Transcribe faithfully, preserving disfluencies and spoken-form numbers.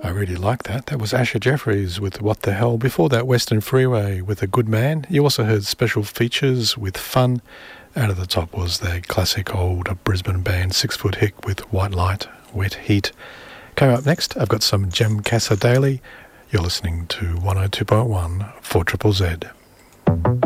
I really like that. That was Asher Jeffries with What the Hell. Before that, Western Freeway with A Good Man. You also heard Special Features with Fun. And at the top was the classic old Brisbane band Six Foot Hick with White Light, Wet Heat. Coming up next, I've got some Jem Casa Daily. You're listening to one oh two point one for Triple Z.